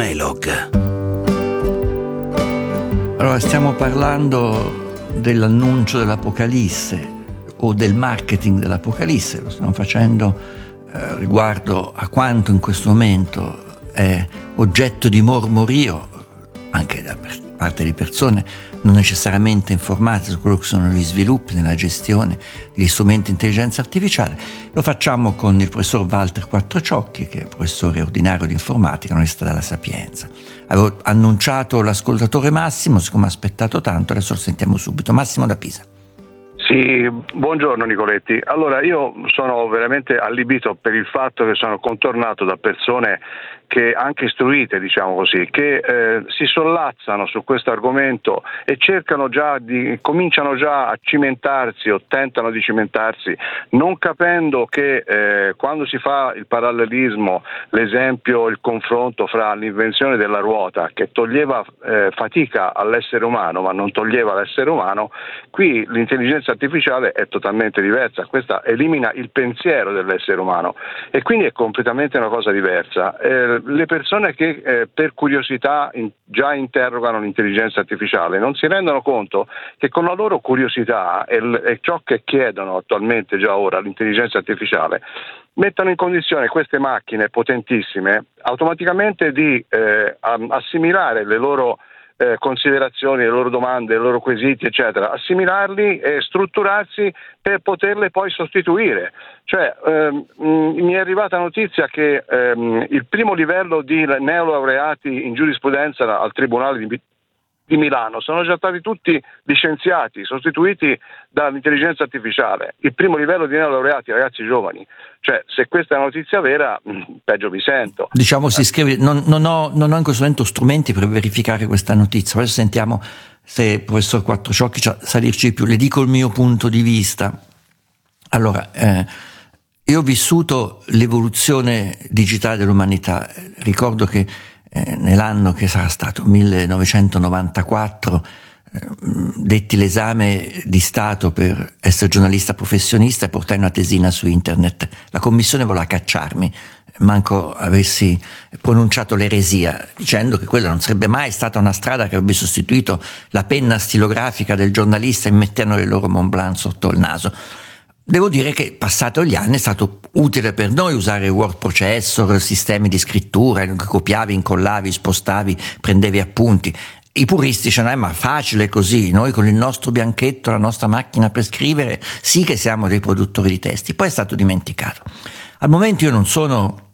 Elog. Allora, stiamo parlando dell'annuncio dell'Apocalisse o del marketing dell'Apocalisse. Lo stiamo facendo riguardo a quanto in questo momento è oggetto di mormorio anche da parte di persone non necessariamente informate su quello che sono gli sviluppi nella gestione degli strumenti di intelligenza artificiale. Lo facciamo con il professor Walter Quattrociocchi, che è professore ordinario di informatica all'Università della Sapienza. Avevo annunciato l'ascoltatore Massimo, siccome ha aspettato tanto, adesso lo sentiamo subito. Massimo da Pisa. Sì, buongiorno Nicoletti. Allora, io sono veramente allibito per il fatto che sono contornato da persone che anche istruite, diciamo così, che si sollazzano su questo argomento e cominciano già a cimentarsi o tentano di cimentarsi, non capendo che quando si fa il parallelismo, l'esempio, il confronto fra l'invenzione della ruota che toglieva fatica all'essere umano ma non toglieva l'essere umano, qui l'intelligenza artificiale è totalmente diversa, questa elimina il pensiero dell'essere umano e quindi è completamente una cosa diversa. Le persone che per curiosità già interrogano l'intelligenza artificiale non si rendono conto che con la loro curiosità e ciò che chiedono attualmente già ora l'intelligenza artificiale mettono in condizione queste macchine potentissime automaticamente di assimilare le loro considerazioni, le loro domande, i loro quesiti, eccetera, assimilarli e strutturarsi per poterle poi sostituire. Cioè, mi è arrivata notizia che il primo livello di neolaureati in giurisprudenza al Tribunale di Milano sono già stati tutti licenziati, sostituiti dall'intelligenza artificiale. Il primo livello di neolaureati, ragazzi giovani. Cioè, se questa è una notizia vera, peggio mi sento. Diciamo, si scrive, non ho in questo momento strumenti per verificare questa notizia. Adesso sentiamo se il professor Quattrociocchi sa dirci di più. Le dico il mio punto di vista. Allora, io ho vissuto l'evoluzione digitale dell'umanità. Ricordo che nell'anno che sarà stato 1994 detti l'esame di Stato per essere giornalista professionista e portai una tesina su internet. La commissione voleva cacciarmi, manco avessi pronunciato l'eresia, dicendo che quella non sarebbe mai stata una strada che avrebbe sostituito la penna stilografica del giornalista e mettendo il loro Mont Blanc sotto il naso. Devo dire che passato gli anni è stato utile per noi usare word processor, sistemi di scrittura, copiavi, incollavi, spostavi, prendevi appunti. I puristi dicono, ma facile così, noi con il nostro bianchetto, la nostra macchina per scrivere, sì che siamo dei produttori di testi. Poi è stato dimenticato. Al momento io non sono